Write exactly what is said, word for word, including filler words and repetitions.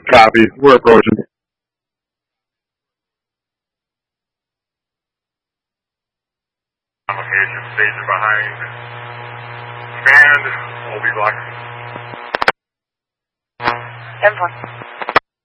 Copy. We're approaching. Location station behind. Command will be blocking. ten four.